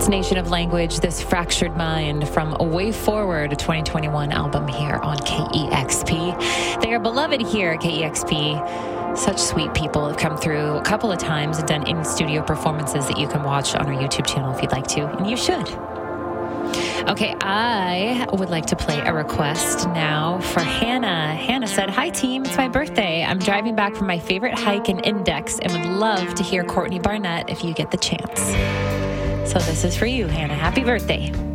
It's Nation of Language, This Fractured Mind from A Way Forward, a 2021 album here on KEXP. They are beloved here at KEXP. Such sweet people have come through a couple of times and done in-studio performances that you can watch on our YouTube channel if you'd like to, and you should. Okay, I would like to play a request now for Hannah. Hannah said, "Hi team, it's my birthday. I'm driving back from my favorite hike in Index and would love to hear Courtney Barnett if you get the chance." So this is for you, Hannah. Happy birthday.